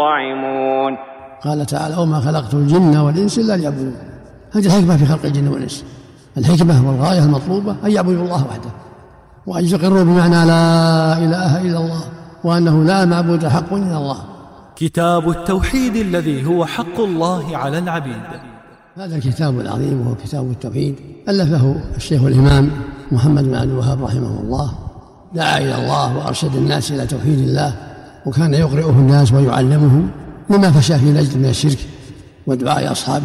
راعمون. قال تعالى: وما خلقت الجن والإنس إلا ليعبدون. هذه الحكمة في خلق الجن والإنس، الحكمة والغاية المطلوبة أن يعبدوا الله وحده، وأن يقروا بمعنى لا إله إلا الله، وأنه لا معبود حق إلا الله. كتاب التوحيد الذي هو حق الله على العبيد. هذا الكتاب العظيم وهو كتاب التوحيد ألفه الشيخ الإمام محمد بن عبد الوهاب رحمه الله، دعا إلى الله وأرشد الناس إلى توحيد الله، وكان يقرئه الناس ويعلمهم لما فشى في نجد من الشرك ودعاء أصحابه